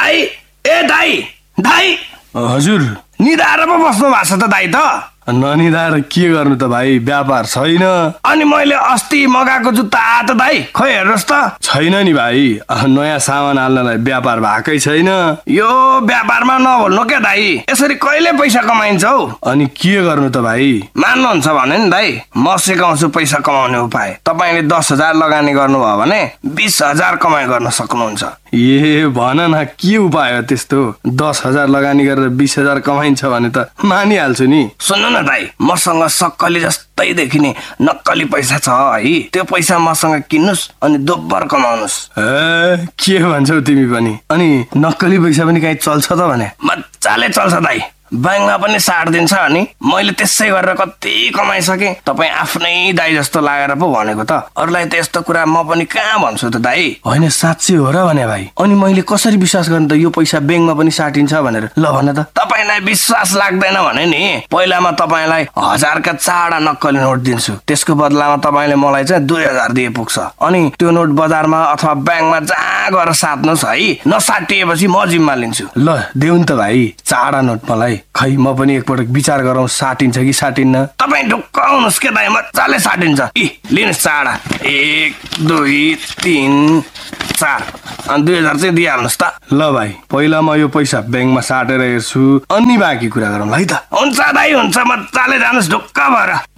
दाई ए दाई दाई हजुर निदाएर पो बस्नु भएको छ त दाई त ननिदाएर के गर्नु त भाइ व्यापार छैन अनि मैले अस्ति मगाएको जुत्ता आयो त दाई खै हेर्नुहोस् त छैन नि भाइ नयाँ सामान हाल्नलाई व्यापार भएकै छैन यो व्यापारमा नभुल्नु क्या दाई यसरी कहिले पैसा कमाइन्छ हौ अनि के गर्नु त भाइ मान्नुहुन्छ भने नि दाई म सिकाउँछु पैसा कमाउने उपाय तपाईले 10,000 लगानी गर्नुभयो भने 20,000 कमाइ गर्न सक्नुहुन्छ ए भन न के उपाय हो त्यस्तो 10,000 लगानी गरेर 20,000 कमाइन्छ भने त मानिहाल्छु नि सुन्नु न दाई मसँग सक्कली जस्तै देखिने नक्कली पैसा छ है त्यो पैसा मसँग किन्नुस् अनि दोब्बर कमाउनुस् के भन्छौ तिमी पनि अनि नक्कली पैसा पनि कहीँ चल्छ त भने मजाले चल्छ दाई बैंकमा पनि साट दिन्छ अनि मैले त्यसै गरेर कति कमाइसके तपाई आफ्नै दाई जस्तो लागेर पो भनेको त अरूलाई त यस्तो कुरा म पनि कहाँ भन्छु त दाई होइन साँच्चै हो र भने भाइ अनि मैले कसरी विश्वास गर्ने त यो पैसा बैंकमा पनि साटिन्छ भनेर ल भन त तपाईलाई विश्वास लाग्दैन भने नि पहिलामा तपाईलाई 1000 का 4 नक्कली नोट दिन्छु त्यसको बदलामा तपाईले मलाई चाहिँ 2000 दिए पुग्छ अनि त्यो नोट बजारमा अथवा बैंकमा जहाँ गएर साट्नुस् है नसाटिएपछि म जिम्मा लिन्छु ल देऊ नि त भाइ 4 नोट मलाई खै म पनि एकपटक विचार गरौँ साटिन्छ कि साटिन्न तपाई ढुक्क आउनुस् के दाइ मजाले साटिन्छ लिनुस् 4 1 2 3 4 अनि 2000 चाहिँ दिइहाल्नुस् त ल भाइ पहिला म यो पैसा बैंकमा साटेर हेर्छु अनि बाँकी कुरा गरौँ है त हुन्छ दाइ हुन्छ मजाले जानुस् ढुक्क भएर